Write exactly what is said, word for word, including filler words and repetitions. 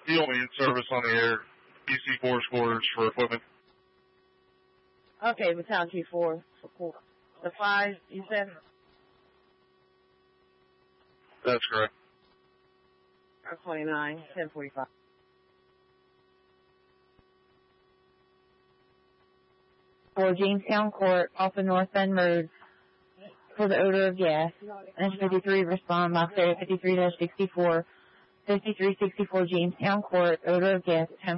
Fuel me in service on the air. E C four scores for equipment. Okay, Battalion T four. The five, you said? That's correct. twenty-nine, ten forty-five. For Jamestown Court, off the North Bend Road, for the odor of gas. N fifty-three, respond, Box area fifty-three dash sixty-four. fifty-three sixty-four Jamestown Court, odor of gas at ten